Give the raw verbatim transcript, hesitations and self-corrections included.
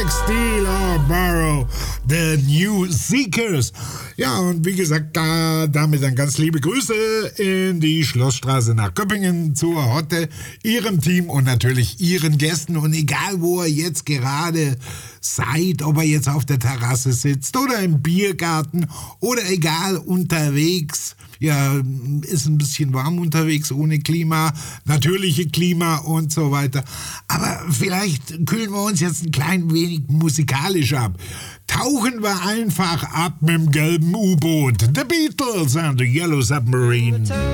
Steal or Borrow, The New Seekers. Ja, und wie gesagt, da, damit dann ganz liebe Grüße in die Schlossstraße nach Köppingen zur Hotte, ihrem Team und natürlich ihren Gästen. Und egal, wo ihr jetzt gerade seid, ob ihr jetzt auf der Terrasse sitzt oder im Biergarten oder egal, unterwegs. Ja, ist ein bisschen warm unterwegs, ohne Klima, natürliche Klima und so weiter. Aber vielleicht kühlen wir uns jetzt ein klein wenig musikalisch ab. Tauchen wir einfach ab mit dem gelben U-Boot. The Beatles and the Yellow Submarine.